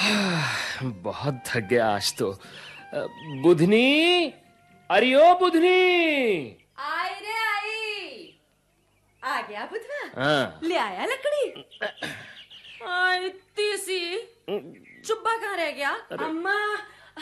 बहुत थक गया आज तो। बुधनी, अरे ओ बुधनी। आई रे आई। आ गया बुधवा। हाँ। ले आया लकड़ी। इतनी सी चुब्बा कहाँ रह गया? अम्मा